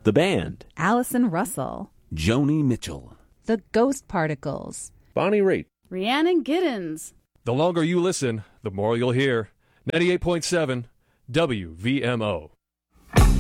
The Band, Allison Russell, Joni Mitchell, The Ghost Particles, Bonnie Raitt, Rhiannon Giddens. The longer you listen, the more you'll hear. 98.7 WVMO.